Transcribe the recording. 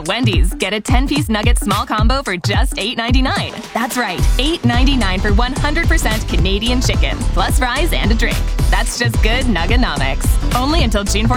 At Wendy's, get a 10-piece nugget small combo for just $8.99. That's right, $8.99 for 100% Canadian chicken, plus fries and a drink. That's just good Nuggenomics. Only until June 14th.